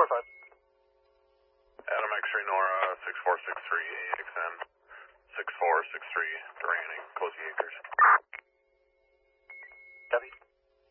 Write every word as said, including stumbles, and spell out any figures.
four five. Adam X-ray Nora, six four six three, A X N, six four six three, Durrani, Cozy Acres.